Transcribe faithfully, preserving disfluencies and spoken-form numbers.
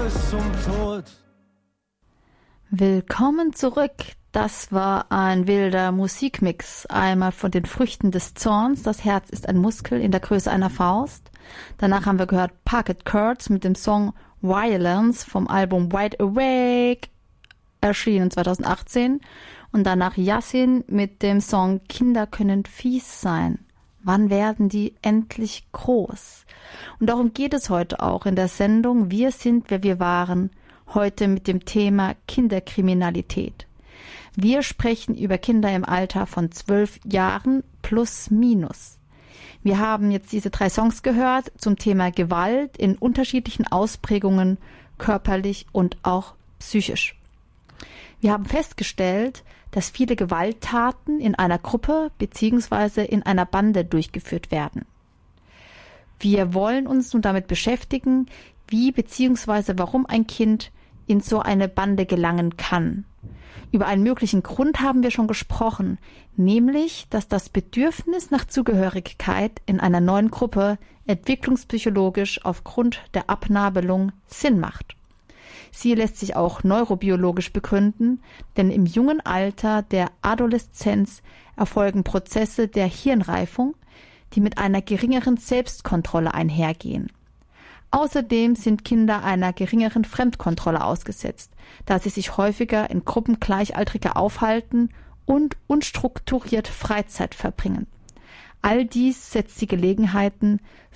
bis zum Tod. Willkommen zurück. Das war ein wilder Musikmix. Einmal von den Früchten des Zorns. Das Herz ist ein Muskel in der Größe einer Faust. Danach haben wir gehört Parquet Courts mit dem Song Violence vom Album Wide Awake, erschienen zweitausendachtzehn. Und danach Yasin mit dem Song Kinder können fies sein. Wann werden die endlich groß? Und darum geht es heute auch in der Sendung Wir sind, wer wir waren. Heute mit dem Thema Kinderkriminalität. Wir sprechen über Kinder im Alter von zwölf Jahren plus minus. Wir haben jetzt diese drei Songs gehört zum Thema Gewalt in unterschiedlichen Ausprägungen, körperlich und auch psychisch. Wir haben festgestellt, dass viele Gewalttaten in einer Gruppe bzw. in einer Bande durchgeführt werden. Wir wollen uns nun damit beschäftigen, wie bzw. warum ein Kind in so eine Bande gelangen kann. Über einen möglichen Grund haben wir schon gesprochen, nämlich, dass das Bedürfnis nach Zugehörigkeit in einer neuen Gruppe entwicklungspsychologisch aufgrund der Abnabelung Sinn macht. Sie lässt sich auch neurobiologisch begründen, denn im jungen Alter der Adoleszenz erfolgen Prozesse der Hirnreifung, die mit einer geringeren Selbstkontrolle einhergehen. Außerdem sind Kinder einer geringeren Fremdkontrolle ausgesetzt, da sie sich häufiger in Gruppen Gleichaltriger aufhalten und unstrukturiert Freizeit verbringen. All dies setzt die Gelegenheiten